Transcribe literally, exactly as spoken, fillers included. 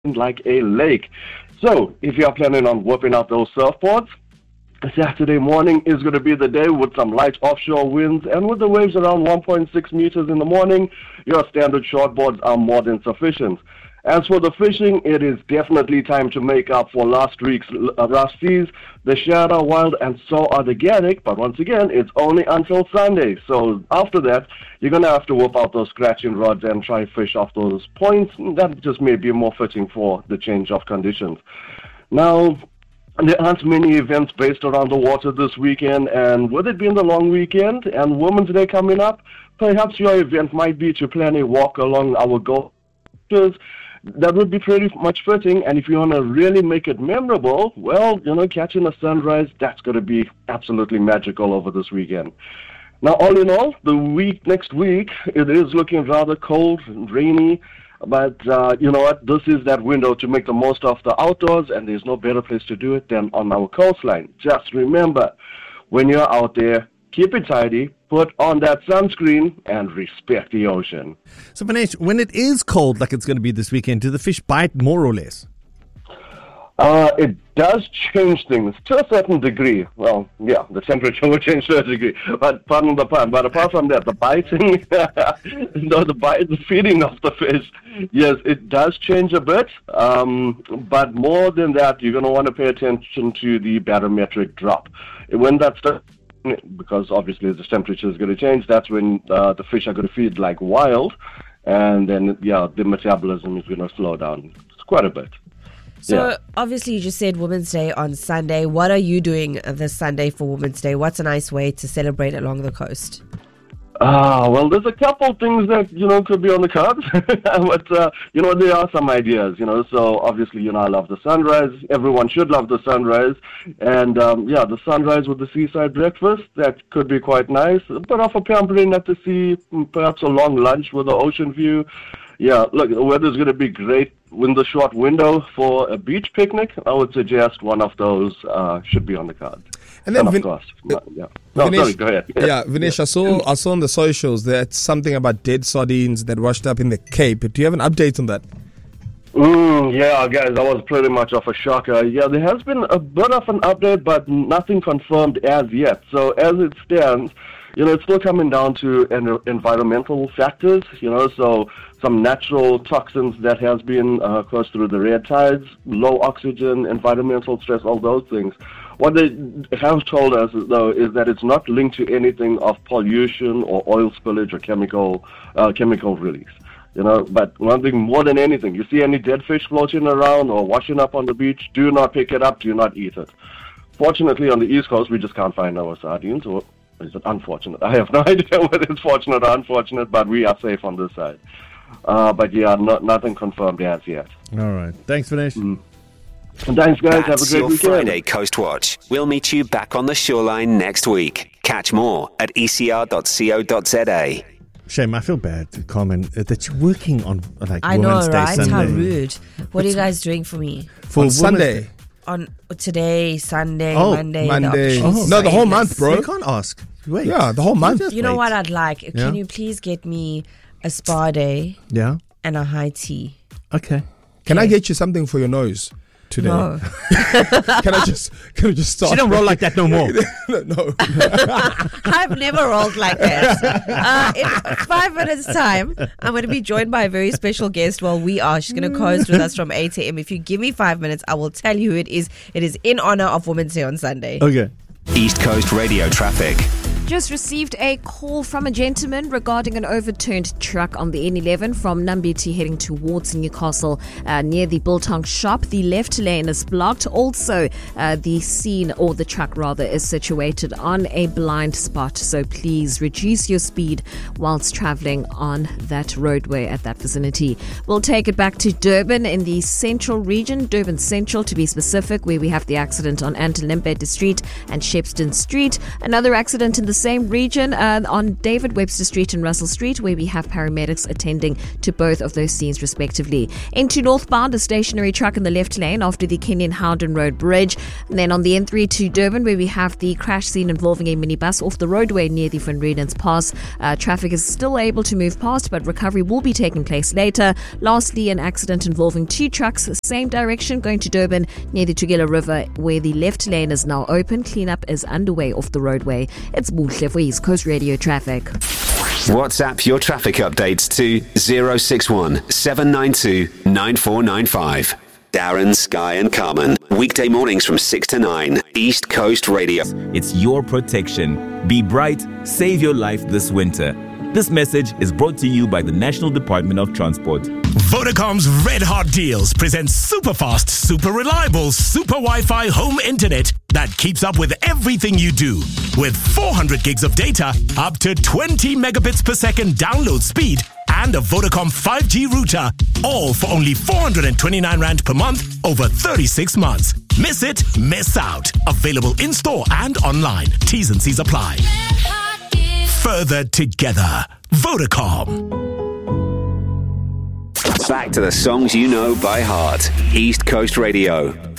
like a lake. So if you are planning on whipping out those surfboards, Saturday morning is going to be the day with some light offshore winds, and with the waves around one point six meters in the morning, your standard shortboards are more than sufficient. As for the fishing, it is definitely time to make up for last week's uh, rough seas. The shad are wild and so are the Garrick, but once again, it's only until Sunday. So after that, you're going to have to whip out those scratching rods and try fish off those points. That just may be more fitting for the change of conditions. Now, there aren't many events based around the water this weekend, and with it being the long weekend and Women's Day coming up, perhaps your event might be to plan a walk along our Gulf Coast. That would be pretty much fitting, and if you want to really make it memorable, well, you know, catching a sunrise, that's going to be absolutely magical over this weekend. Now, all in all, the week next week, it is looking rather cold and rainy, but uh, you know what, this is that window to make the most of the outdoors, and there's no better place to do it than on our coastline. Just remember, when you're out there, keep it tidy, put on that sunscreen, and respect the ocean. So, Vinesh, when it is cold like it's going to be this weekend, do the fish bite more or less? Uh, it does change things to a certain degree. Well, yeah, the temperature will change to a degree, but pardon the pun. But apart from that, the biting, no, the bite, the feeding of the fish, yes, it does change a bit. Um, but more than that, you're going to want to pay attention to the barometric drop. When that starts, because obviously the temperature is going to change, that's when uh, the fish are going to feed like wild, and then, yeah, the metabolism is going to slow down. It's quite a bit. So, yeah. Obviously, you just said Women's Day on Sunday. What are you doing this Sunday for Women's Day? What's a nice way to celebrate along the coast? Ah, well, there's a couple things that, you know, could be on the cards. but, uh, you know, there are some ideas, you know. So, obviously, you know, I love the sunrise. Everyone should love the sunrise. And, um, yeah, the sunrise with the seaside breakfast, that could be quite nice. But off a pampering at the sea, perhaps a long lunch with the ocean view. Yeah, look, the weather's going to be great in the short window for a beach picnic. I would suggest one of those uh, should be on the card. And then, and of Vin- course, uh, yeah. No, Vinesh, sorry, go ahead. Yeah, Vinesh, I saw I saw on the socials that something about dead sardines that washed up in the Cape. Do you have an update on that? Mm, yeah, guys, that was pretty much of a shocker. Yeah, there has been a bit of an update, but nothing confirmed as yet. So as it stands, you know, it's still coming down to en- environmental factors, you know, so some natural toxins that has been, uh, of course, through the red tides, low oxygen, environmental stress, all those things. What they have told us, though, is that it's not linked to anything of pollution or oil spillage or chemical uh, chemical release. You know, but one thing more than anything, you see any dead fish floating around or washing up on the beach, do not pick it up, do not eat it. Fortunately, on the East Coast, we just can't find our sardines, or is it unfortunate? I have no idea whether it's fortunate or unfortunate, but we are safe on this side. Uh, but yeah, not, nothing confirmed as yet. All right. Thanks, Vinesh. Mm. Thanks, guys. That's have a great your weekend. Friday Coast Watch. We'll meet you back on the shoreline next week. Catch more at e c r dot co dot z a. Shame, I feel bad, Carmen, uh, that you're working on like I know, Women's Day right? Sunday. How rude. What are you guys doing for me? For on Women's Sunday. Day. On today, Sunday, Oh, Monday. Monday. The Oh. No, the whole endless. month, bro. You can't ask. Wait. Yeah, the whole month. just You know wait. what I'd like? Yeah? Can you please get me a spa day Yeah. and a high tea? Okay. Can I get you something for your nose today? No. Can I just can I just start? She don't roll like that no more. No. I've never rolled like that. Uh, in five minutes' time, I'm going to be joined by a very special guest. Well, we are. She's going to co-host with us from eight a.m. If you give me five minutes, I will tell you who it is. It is in honor of Women's Day on Sunday. Okay. East Coast Radio traffic. Just received a call from a gentleman regarding an overturned truck on the N eleven from Nambiti heading towards Newcastle uh, near the Biltong shop. The left lane is blocked. Also, uh, the scene, or the truck rather, is situated on a blind spot. So please reduce your speed whilst travelling on that roadway at that vicinity. We'll take it back to Durban in the central region, Durban Central to be specific, where we have the accident on Anton Limpete Street and Shepston Street. Another accident in the same region uh, on David Webster Street and Russell Street, where we have paramedics attending to both of those scenes respectively. Into northbound, a stationary truck in the left lane after the Kenyon Howden Road Bridge. And then on the N three to Durban, where we have the crash scene involving a minibus off the roadway near the Van Rieden's Pass. Uh, traffic is still able to move past, but recovery will be taking place later. Lastly, an accident involving two trucks, same direction, going to Durban near the Tugela River, where the left lane is now open. Cleanup is underway off the roadway. It's Buhle for East Coast Radio Traffic. WhatsApp your traffic updates to zero six one seven nine two nine four nine five. Darren, Sky and Carmen. Weekday mornings from six to nine. East Coast Radio. It's your protection. Be bright. Save your life this winter. This message is brought to you by the National Department of Transport. Vodacom's Red Hot Deals presents super fast, super reliable, super Wi-Fi home internet that keeps up with everything you do. With four hundred gigs of data, up to twenty megabits per second download speed, and a Vodacom five G router, all for only four hundred twenty-nine rand per month over thirty-six months. Miss it, miss out. Available in-store and online. T's and C's apply. Further together. Vodacom. Back to the songs you know by heart. East Coast Radio.